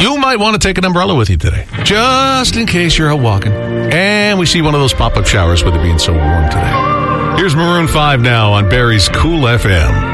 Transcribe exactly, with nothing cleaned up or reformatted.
you might want to take an umbrella with you today, just in case you're out walking. And we see one of those pop-up showers with it being so warm today. Here's Maroon five now on Barrie's Cool F M.